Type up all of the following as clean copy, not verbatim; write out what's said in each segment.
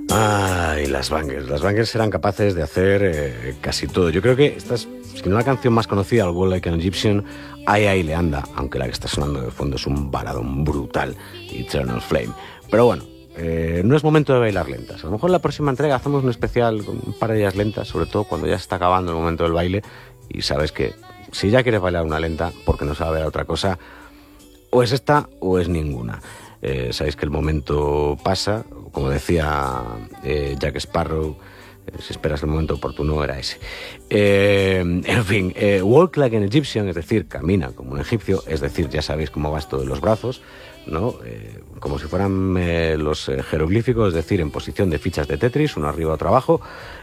Ay, las Bangles. Las Bangles eran capaces de hacer casi todo. Yo creo que esta es, si no la canción más conocida, el Walk Like an Egyptian, ahí le anda, aunque la que está sonando de fondo es un baladón brutal, Eternal Flame. Pero bueno, no es momento de bailar lentas. A lo mejor en la próxima entrega hacemos un especial con un par de ellas lentas, sobre todo cuando ya se está acabando el momento del baile y sabes que si ya quieres bailar una lenta, porque no sabes otra cosa, o es esta o es ninguna. Sabéis que el momento pasa, como decía Jack Sparrow, si esperas el momento oportuno era ese. En fin, walk like an Egyptian, es decir, camina como un egipcio, es decir, ya sabéis cómo va esto de los brazos, ¿no? Como si fueran los jeroglíficos, es decir, en posición de fichas de Tetris, uno arriba, otro abajo.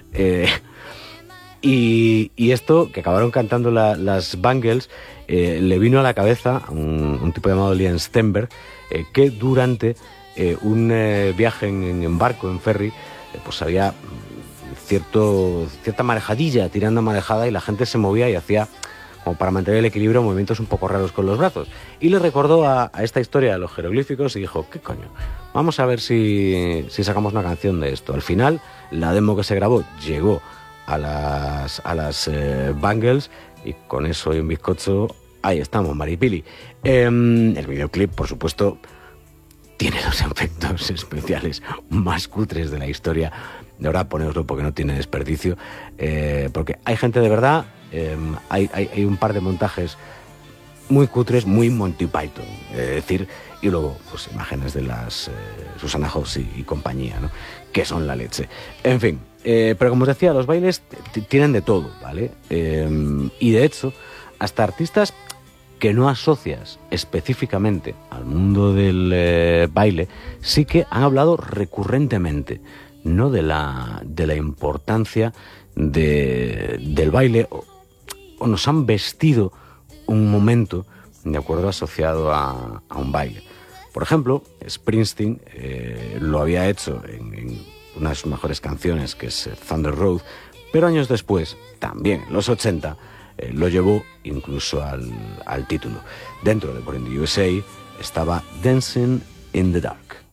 Y esto, que acabaron cantando las Bangles, le vino a la cabeza a un tipo llamado Liam Stenberg, que durante un viaje en barco, en ferry, pues había cierta marejadilla, tirando a marejada, y la gente se movía y hacía, como para mantener el equilibrio, movimientos un poco raros con los brazos. Y le recordó a esta historia de los jeroglíficos y dijo, ¿qué coño? Vamos a ver si sacamos una canción de esto. Al final, la demo que se grabó llegó a las Bangles, y con eso y un bizcocho, ahí estamos, Maripili. El videoclip, por supuesto, tiene los efectos especiales más cutres de la historia. De verdad, ponéoslo porque no tiene desperdicio. Porque hay gente de verdad, hay un par de montajes muy cutres, muy Monty Python, decir, y luego pues imágenes de las Susana House y compañía, ¿no? Que son la leche. En fin, pero como os decía, los bailes tienen de todo, ¿vale? Y de hecho, hasta artistas que no asocias específicamente al mundo del baile, sí que han hablado recurrentemente, no de la importancia del baile, o nos han vestido un momento de acuerdo asociado a un baile. Por ejemplo, Springsteen lo había hecho en una de sus mejores canciones, que es Thunder Road, pero años después, también en los 80, lo llevó incluso al título. Dentro de Born in the USA estaba Dancing in the Dark.